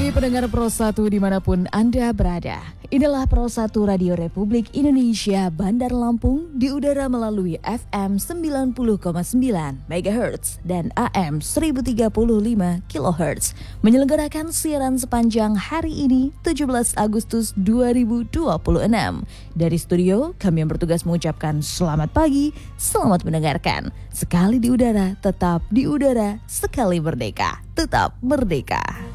pagi pendengar Pro 1 dimanapun Anda berada. Inilah Pro 1 Radio Republik Indonesia Bandar Lampung di udara melalui FM 90,9 MHz dan AM 1035 kHz. Menyelenggarakan siaran sepanjang hari ini 17 Agustus 2026. Dari studio kami yang bertugas mengucapkan selamat pagi, selamat mendengarkan. Sekali di udara, tetap di udara, sekali merdeka, tetap merdeka.